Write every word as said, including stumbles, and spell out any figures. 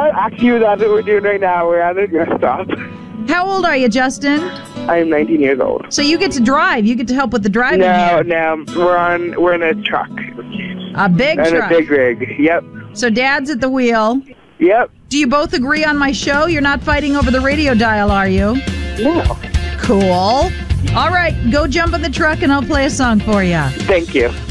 what? Actually, that's what we're doing right now. We're at a rest stop. How old are you, Justin? I am nineteen years old. So you get to drive. You get to help with the driving No, here. no. We're on. We're in a truck. A big and truck. a big rig. Yep. So Dad's at the wheel. Yep. Do you both agree on my show? You're not fighting over the radio dial, are you? No. Cool. All right, go jump in the truck and I'll play a song for you. Thank you.